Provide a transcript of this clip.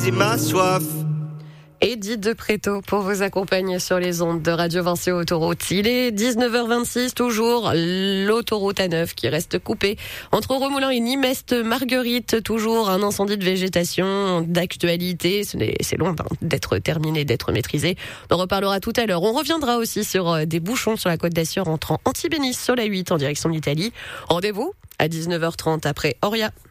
C'est ma soif. Edith de Préto pour vous accompagner sur les ondes de Radio Vinci Autoroute. Il est 19h26, toujours l'autoroute A9 qui reste coupée entre Remoulins et Nîmes-Est-Marguerite. Toujours un incendie de végétation d'actualité. C'est loin d'être terminé, d'être maîtrisé. On en reparlera tout à l'heure. On reviendra aussi sur des bouchons sur la Côte d'Azur entrant Antibénice sur la 8 en direction d'Italie. Rendez-vous à 19h30 après Oria.